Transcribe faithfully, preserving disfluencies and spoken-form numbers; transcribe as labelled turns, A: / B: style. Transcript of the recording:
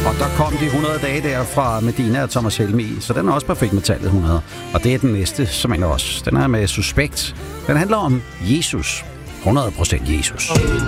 A: Og der kom de hundrede dage der fra Medina og Thomas Helmig, så den er også perfekt med tallet hundrede. Og det er den næste, som en også. Den er med Suspekt. Den handler om Jesus. hundrede procent Jesus.